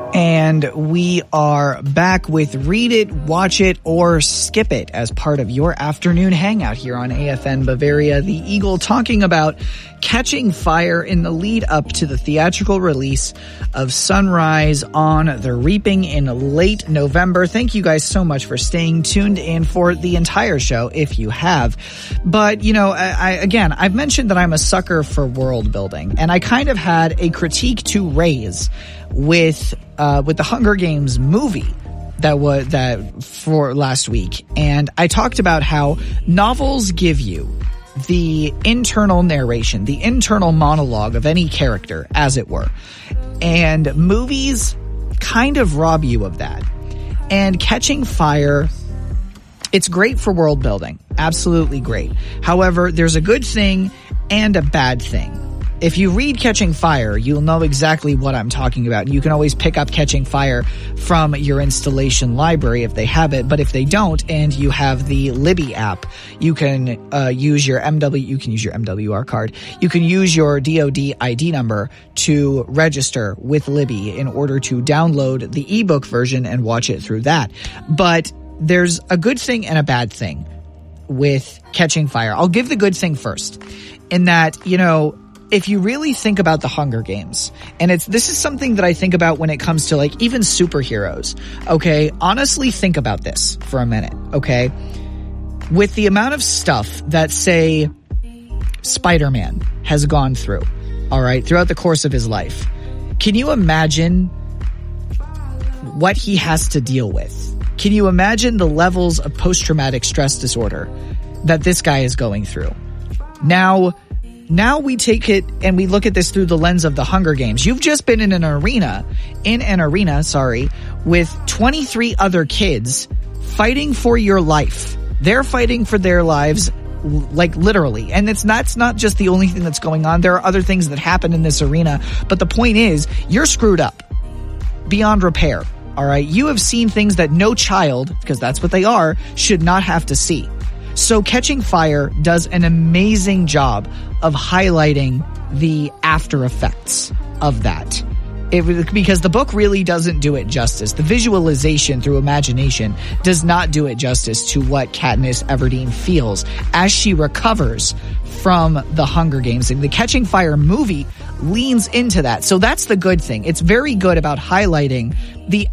And we are back with Read It, Watch It, or Skip It as part of your afternoon hangout here on AFN Bavaria. The Eagle talking about Catching Fire in the lead up to the theatrical release of Sunrise on the Reaping in late November. Thank you guys so much for staying tuned in for the entire show if you have. But, you know, I've mentioned that I'm a sucker for world building, and I kind of had a critique to raise with the Hunger Games movie that for last week. And I talked about how novels give you the internal narration, the internal monologue of any character, as it were. And movies kind of rob you of that. And Catching Fire, it's great for world building. Absolutely great. However, there's a good thing and a bad thing. If you read Catching Fire, you'll know exactly what I'm talking about. You can always pick up Catching Fire from your installation library if they have it, but if they don't and you have the Libby app, you can use your MWR card. You can use your DoD ID number to register with Libby in order to download the ebook version and watch it through that. But there's a good thing and a bad thing with Catching Fire. I'll give the good thing first, in that, you know, if you really think about the Hunger Games, and this is something that I think about when it comes to, like, even superheroes, okay? Honestly, think about this for a minute, okay? With the amount of stuff that, say, Spider-Man has gone through, all right, throughout the course of his life, can you imagine what he has to deal with? Can you imagine the levels of post-traumatic stress disorder that this guy is going through? Now we take it and we look at this through the lens of the Hunger Games. You've just been in an arena, with 23 other kids fighting for your life. They're fighting for their lives, like, literally. And that's not just the only thing that's going on. There are other things that happen in this arena. But the point is, you're screwed up beyond repair. All right. You have seen things that no child, because that's what they are, should not have to see. So Catching Fire does an amazing job of highlighting the after effects of that. Because the book really doesn't do it justice. The visualization through imagination does not do it justice to what Katniss Everdeen feels as she recovers from the Hunger Games. And the Catching Fire movie leans into that. So that's the good thing. It's very good about highlighting the